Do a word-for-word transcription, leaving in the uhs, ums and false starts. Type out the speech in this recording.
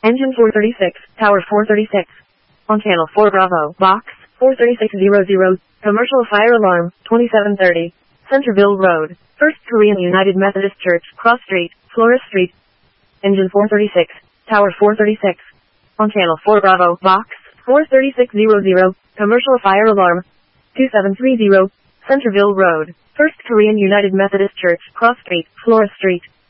Engine four thirty-six, Tower four thirty-six. On Channel four Bravo, Box four thirty-six hundred, Commercial Fire Alarm, twenty-seven thirty. Centerville Road, First Korean United Methodist Church, Cross Street, Flores Street. Engine four thirty-six, Tower four thirty-six. On Channel four Bravo, Box four thirty-six hundred, Commercial Fire Alarm, two seven three zero. Centerville Road, First Korean United Methodist Church, Cross Street, Flores Street.